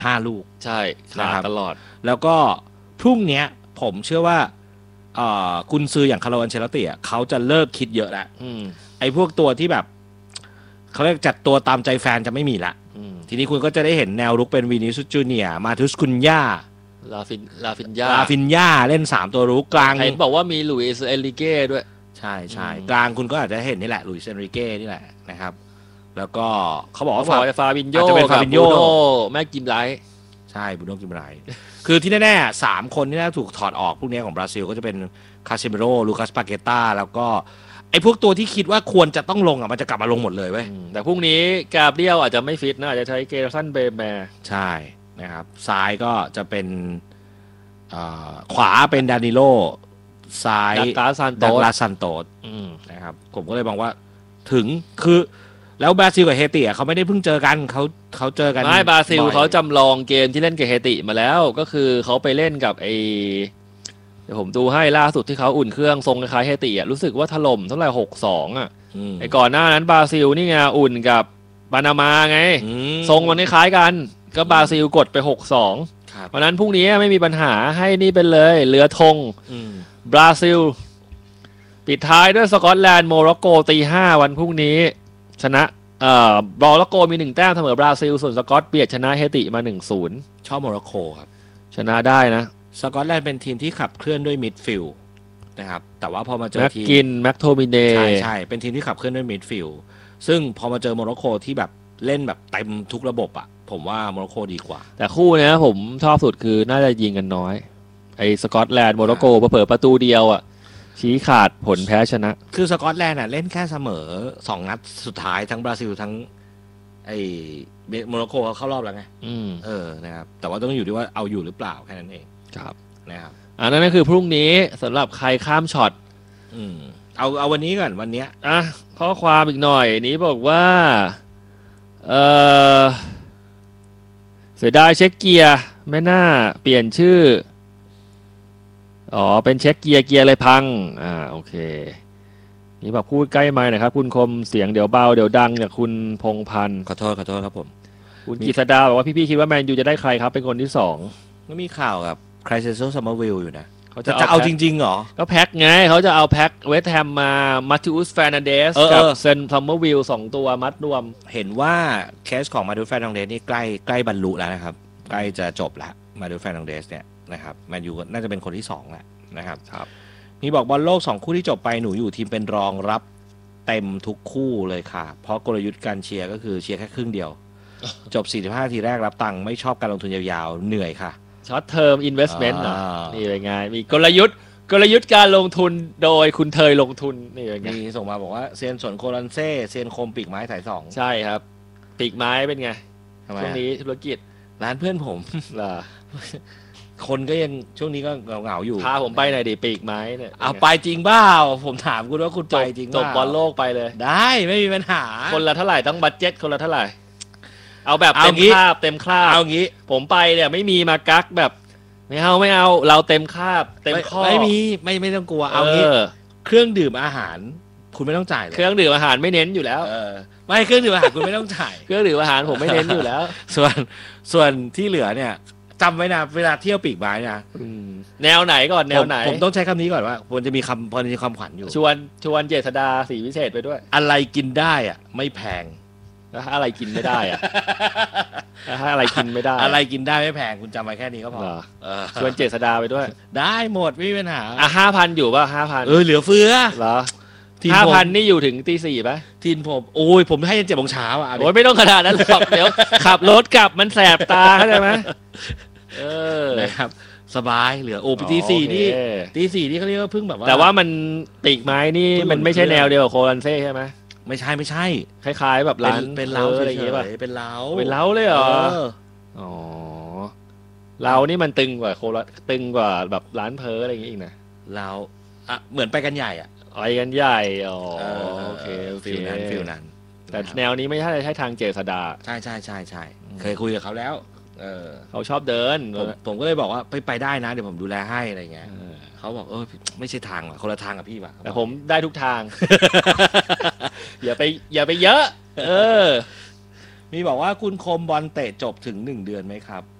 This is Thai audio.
5 ลูกใช่ขาดตลอดแล้วก็พรุ่งนี้ผมเชื่อว่ากุนซืออย่างคาร์โล อันเชลติเขาจะเลิกคิดเยอะแล้วไอ้พวกตัวที่แบบเขาเรียกจัดตัวตามใจแฟนจะไม่มีละทีนี้คุณก็จะได้เห็นแนวรุกเป็นวินิซุสจูเนียร์มาทุสคุนย่าลาฟินย่าเล่น3ตัวรุกกลางเห็นบอกว่ามีลุยส์เอลิเก้ด้วยใช่กลางคุณก็อาจจะเห็นนี่แหละลุยส์เอลิเก้นี่แหละนะครับแล้วก็เขาบอกว่าฟาบินโญจะเป็นฟาบินโญแม่กิมไลท์ใช่บูโน่กิมไลท์คือที่แน่ๆ3คนที่น่าถูกถอดออกพวกนี้ของบราซิลก็จะเป็นคาเซมิโร่ลูคัสปาเกต้าแล้วก็ไอ้พวกตัวที่คิดว่าควรจะต้องลงมันจะกลับมาลงหมดเลยเว้ยแต่พรุ่งนี้กาเบรียลอาจจะไม่ฟิตนะอาจจะใช้เกเรซันเบแมร์ใช่นะครับซ้ายก็จะเป็นขวาเป็นดานิโลซ้ายดักลาสซันโตสนะครับผมก็เลยมองว่าถึงคือแล้วบราซิลกับเฮติเขาไม่ได้เพิ่งเจอกันเขาเจอกันไม่บราซิลเขาจำลองเกมที่เล่นกับเฮติมาแล้วก็คือเขาไปเล่นกับเดี๋ยวผมดูให้ล่าสุดที่เขาอุ่นเครื่องทรงคล้ายเฮติรู้สึกว่าถล่มเท่าไหร่6-2ไอ้ก่อนหน้านั้นบราซิลนี่ไงอุ่นกับบานามาไงทรงมันคล้ายกันก็บราซิลกดไป6-2เพราะนั้นพรุ่งนี้ไม่มีปัญหาให้นี่เป็นเลยเรือธงบราซิลปิดท้ายด้วยสกอตแลนด์โมร็อกโกตี 5วันพรุ่งนี้ชนะโมร็อกโกมี1แต้มเสมอบราซิลส่วนสกอตเบียดชนะเฮติมา 1-0 ชอบโมร็อกโกครับชนะได้นะสกอตแลนด์เป็นทีมที่ขับเคลื่อนด้วยมิดฟิลด์นะครับแต่ว่าพอมาเจอทีมแม็กโทมิเน่ใช่เป็นทีมที่ขับเคลื่อนด้วยมิดฟิลด์ซึ่งพอมาเจอโมร็อกโกที่แบบเล่นแบบเต็มทุกระบบผมว่าโมร็อกโกดีกว่าแต่คู่นี้ผมชอบสุดคือน่าจะยิงกันน้อยไอ้สกอตแลนด์โมร็อกโกเผลอประตูเดียวชี้ขาดผลแพ้ชนะคือสกอตแลนด์เล่นแค่เสมอ2นัดสุดท้ายทั้งบราซิลทั้งไอ้โมร็อกโกเขาเข้ารอบแล้วไงนะครับแต่ว่าต้องอยู่ที่ว่าเอาอยู่หรือเปล่าแค่นั้นเองครับนะครับนั่นก็คือพรุ่งนี้สำหรับใครข้ามช็อตเอาวันนี้ก่อนวันนี้ข้อความอีกหน่อยนี้บอกว่าเสียดายเช็คเกียร์ไม่น่าเปลี่ยนชื่อเป็นเช็คเกียร์เลยพังโอเคนี่บอกพูดใกล้ไมค์หน่อยครับคุณคมเสียงเดี๋ยวเบาเดี๋ยวดังจากคุณพงพันธ์ขอโทษครับผมคุณกิษดาบอกว่าพี่ๆคิดว่าแมนยูจะได้ใครครับเป็นคนที่2 ก็มีข่าวกับไครเซโซซัมเมอร์วิลอยู่นะเขาจะเอาจริงๆเหรอก็แพ็คไงเขาจะเอาแพ็คเวสต์แฮมมามาติอุส เฟร์นันเดสกับเซนซัมเมอร์วิล2ตัวมัดรวมเห็นว่าเคสของมาติอุส เฟร์นันเดสนี่ใกล้บรรลุแล้วนะครับใกล้จะจบแล้วมาติอุส เฟร์นันเดสเนี่ยนะครับแมนยูน่าจะเป็นคนที่2แล้วนะครับมีบอกบอลโลก2คู่ที่จบไปหนูอยู่ทีมเป็นรองรับเต็มทุกคู่เลยค่ะเพราะกลยุทธ์การเชียร์ก็คือเชียร์แค่ครึ่งเดียวจบ45นาทีแรกรับตังค์ไม่ชอบการลงทุนยาวๆเหนื่อยค่ะช็อตเทอมอินเวสท์เมนต์นี่เป็นไงมีกลยุทธ์การลงทุนโดยคุณเทยลงทุนนี่เป็นไงมีส่งมาบอกว่าเซียนสวนโคลันเซ่เซียนคมปีกไม้สาย2 ใช่ครับปีกไม้เป็นไงช่วงนี้ธุรกิจร้านเพื่อนผมคนก็ยังช่วงนี้ก็เหงาอยู่พาผมไปหน่อยดิปีกไม้เนี่ยไปจริงเปล่าผมถามคุณว่าคุณไปจริงจบบอลโลกไปเลยได้ไม่มีปัญหาคนละเท่าไหร่ต้องบัดเจ็ตคนละเท่าไหร่เอาแบบเต็มคาบเอางี้ผมไปเนี่ยไม่มีมากักแบบไม่เอาเราเต็มคาบเต็มข้อไม่มีไม่ต้องกลัวเอางี้เครื่องดื่มอาหารคุณไม่ต้องจ่ายเครื่องดื่มอาหารไม่เน้นอยู่แล้วไม่เครื่องดื่มอาหารคุณไม่ต้องจ่ายเครื่องดื่มอาหารผมไม่เน้นอยู่แล้วส่วนที่เหลือเนี่ยจำไว้นะเวลาเที่ยวปีกไม้นะแนวไหนก่อนแนวไหนผมต้องใช้คำนี้ก่อนว่าควรจะมีความขวัญอยู่ชวนเจษฎาศรีวิเศษไปด้วยอะไรกินได้ไม่แพงแล้วอะไรกินไม่ได้ถ้าอะไรกินไม่ได้อะไรกินได้ไม่แพงคุณจำไว้แค่นี้ก็พอชวนเจษฎาไปด้วยได้หมดไม่มีปัญหา 5,000อยู่ป่ะ 5,000 เหลือเฟือเหรอ 5,000 นี่อยู่ถึงตี 4ป่ะทีนผมโอ้ยผมให้7 โมงเช้าโอ้ยไม่ต้องขนาดนั้นหรอกเดี๋ยวขับรถกลับมันแสบตาเข้าใจไหมนะครับสบายเหลือตี 4นี่ตี 4นี่เขาเรียกว่าเพิ่งแบบว่าแต่ว่ามันปีกไม้นี่มันไม่ใช่แนวเดียวกับโคลันเซ่ใช่ไหมไม่ใช่คล้ายๆแบบร้านเป็นเล้าอะไรอย่างเงี้ยป่ะเป็นเล้าเลยเหรอเล้านี่มันตึงกว่าตึงกว่าแบบร้านเพออะไรอย่างเงี้ยอีกนะเล้าเหมือนไปกันใหญ่ไปกันใหญ่โอเคฟิลนั้นแต่แนวนี้ไม่ใช่ทางเจษฎาใช่เคยคุยกับเขาแล้วเขาชอบเดินผมก็เลยบอกว่าไปได้นะเดี๋ยวผมดูแลให้อะไรเงี้ยเขาบอกไม่ใช่ทางคนละทางกับพี่ป่ะแต่ผมได้ทุกทาง อย่าไปเยอะมีบอกว่าคุณคมบอลเตะจบถึง1 เดือนไหมครับ